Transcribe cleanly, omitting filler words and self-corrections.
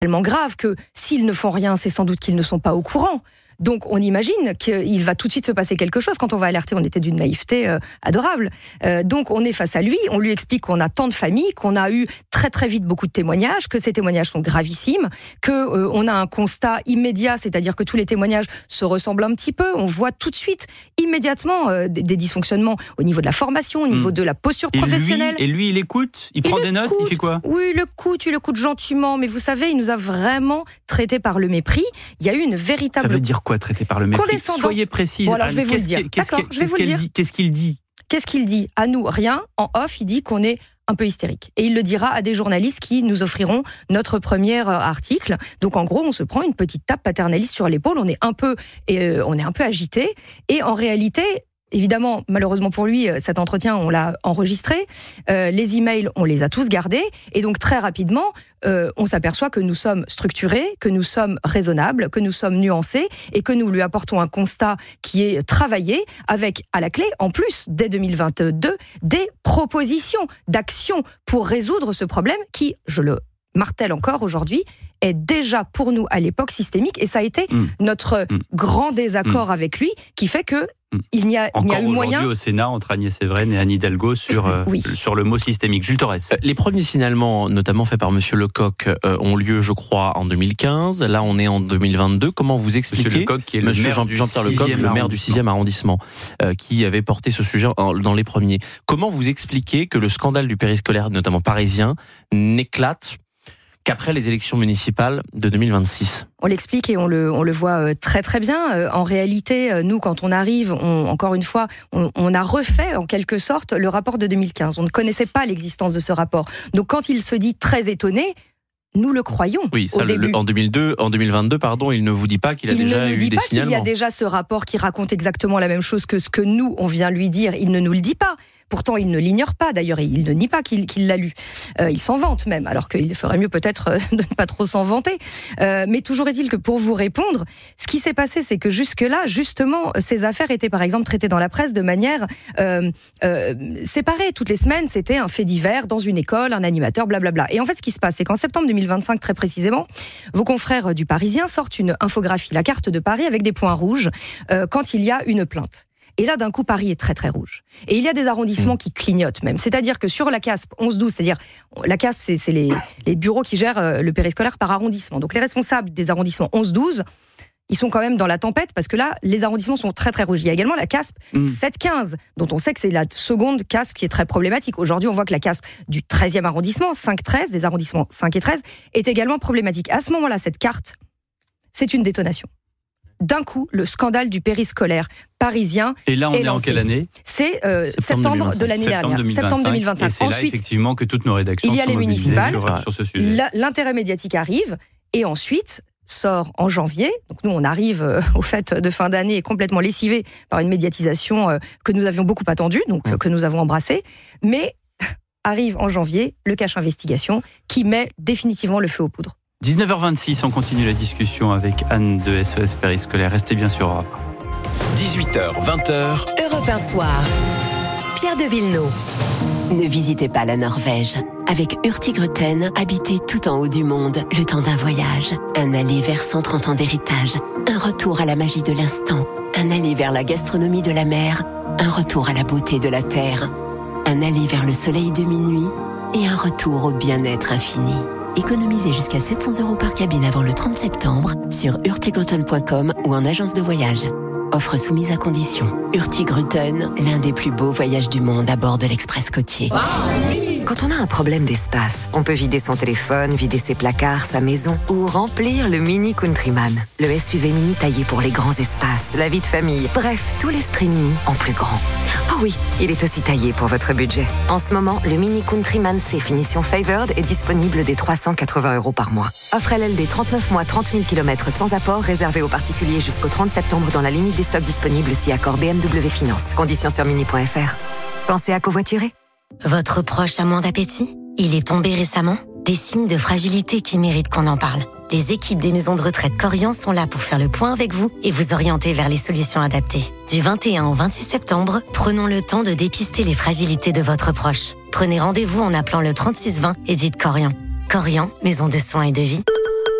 tellement grave que s'ils ne font rien, c'est sans doute qu'ils ne sont pas au courant. Donc on imagine qu'il va tout de suite se passer quelque chose. Quand on va alerter, on était d'une naïveté adorable. Donc on est face à lui, on lui explique qu'on a tant de familles, qu'on a eu très très vite beaucoup de témoignages, que ces témoignages sont gravissimes, que on a un constat immédiat, c'est-à-dire que tous les témoignages se ressemblent un petit peu. On voit tout de suite, immédiatement, des dysfonctionnements au niveau de la formation, au niveau de la posture professionnelle. Et lui, il écoute, il prend des notes, il fait quoi ? Oui, il écoute gentiment, mais vous savez, il nous a vraiment traités par le mépris. Il y a eu une véritable... Ça veut dire quoi, traité par le mépris ? Soyez précise. Bon, alors, je vais vous le dire. Qu'est-ce qu'il dit ? Qu'est-ce qu'il dit ? À nous, rien. En off, il dit qu'on est un peu hystérique. Et il le dira à des journalistes qui nous offriront notre premier article. Donc en gros, on se prend une petite tape paternaliste sur l'épaule, on est un peu agité. Et en réalité... Évidemment, malheureusement pour lui, cet entretien, on l'a enregistré. Les emails, on les a tous gardés. Et donc, très rapidement, on s'aperçoit que nous sommes structurés, que nous sommes raisonnables, que nous sommes nuancés et que nous lui apportons un constat qui est travaillé avec, à la clé, en plus, dès 2022, des propositions d'action pour résoudre ce problème qui, je le martèle encore aujourd'hui, est déjà pour nous à l'époque systémique. Et ça a été notre grand désaccord avec lui qui fait que il n'y a eu moyen... Encore aujourd'hui au Sénat, entre Agnès Evren et Anne Hidalgo sur le mot systémique. Jules Torres. Les premiers signalements, notamment faits par Monsieur Lecoq, ont lieu, je crois, en 2015. Là, on est en 2022. Comment vous expliquez... Monsieur Lecoq, qui est le maire Jean-Pierre Lecoq, le maire du 6e arrondissement, qui avait porté ce sujet dans les premiers. Comment vous expliquez que le scandale du périscolaire, notamment parisien, n'éclate qu'après les élections municipales de 2026 ? On l'explique et on le voit très très bien. En réalité, nous, quand on arrive, encore une fois, on a refait en quelque sorte le rapport de 2015. On ne connaissait pas l'existence de ce rapport. Donc quand il se dit très étonné, nous le croyons. Oui, ça, au début. En 2022, il ne vous dit pas qu'il a déjà eu des signalements. Il ne nous dit pas qu'il y a déjà ce rapport qui raconte exactement la même chose que ce que nous, on vient lui dire. Il ne nous le dit pas. Pourtant, il ne l'ignore pas, d'ailleurs, il ne nie pas qu'il l'a lu. Il s'en vante même, alors qu'il ferait mieux peut-être de ne pas trop s'en vanter. Mais toujours est-il que pour vous répondre, ce qui s'est passé, c'est que jusque-là, justement, ces affaires étaient par exemple traitées dans la presse de manière séparée. Toutes les semaines, c'était un fait divers dans une école, un animateur, blablabla. Et en fait, ce qui se passe, c'est qu'en septembre 2025, très précisément, vos confrères du Parisien sortent une infographie, la carte de Paris, avec des points rouges, quand il y a une plainte. Et là, d'un coup, Paris est très très rouge. Et il y a des arrondissements qui clignotent même. C'est-à-dire que sur la CASP 11-12, c'est-à-dire la CASP, c'est les bureaux qui gèrent le périscolaire par arrondissement. Donc les responsables des arrondissements 11-12, ils sont quand même dans la tempête parce que là, les arrondissements sont très très rouges. Il y a également la CASP 7-15, dont on sait que c'est la seconde CASP qui est très problématique. Aujourd'hui, on voit que la CASP du 13e arrondissement, 5-13, des arrondissements 5 et 13, est également problématique. À ce moment-là, cette carte, c'est une détonation. D'un coup, le scandale du périscolaire parisien. Et là, on est en quelle année ? C'est septembre de l'année dernière, septembre 2025. Et c'est là, effectivement, que toutes nos rédactions sont mobilisées sur ce sujet. L'intérêt médiatique arrive, et ensuite sort en janvier. Donc nous, on arrive au fait de fin d'année complètement lessivés par une médiatisation que nous avions beaucoup attendue, donc que nous avons embrassée. Mais arrive en janvier le cache investigation qui met définitivement le feu aux poudres. 19h26, on continue la discussion avec Anne de SOS Périscolaire. Restez bien sur Europe. 18h, 20h. Europe 1 Soir. Pierre de Villeneuve. Ne visitez pas la Norvège. Avec Hurtigruten, habitez tout en haut du monde le temps d'un voyage. Un aller vers 130 ans d'héritage. Un retour à la magie de l'instant. Un aller vers la gastronomie de la mer. Un retour à la beauté de la terre. Un aller vers le soleil de minuit. Et un retour au bien-être infini. Économisez jusqu'à 700 € par cabine avant le 30 septembre sur hurtigruten.com ou en agence de voyage. Offre soumise à condition. Hurtigruten, l'un des plus beaux voyages du monde à bord de l'Express côtier. Quand on a un problème d'espace, on peut vider son téléphone, vider ses placards, sa maison ou remplir le Mini Countryman. Le SUV mini taillé pour les grands espaces, la vie de famille. Bref, tout l'esprit mini en plus grand. Oh oui, il est aussi taillé pour votre budget. En ce moment, le Mini Countryman C finition Favored est disponible dès 380 € par mois. Offre LLD 39 mois, 30 000 km sans apport, réservé aux particuliers jusqu'au 30 septembre dans la limite des stocks disponibles si accord BMW Finance. Conditions sur mini.fr. Pensez à covoiturer. Votre proche a moins d'appétit ? Il est tombé récemment ? Des signes de fragilité qui méritent qu'on en parle. Les équipes des maisons de retraite Korian sont là pour faire le point avec vous et vous orienter vers les solutions adaptées. Du 21 au 26 septembre, prenons le temps de dépister les fragilités de votre proche. Prenez rendez-vous en appelant le 3620 et dites Korian. Korian, maison de soins et de vie.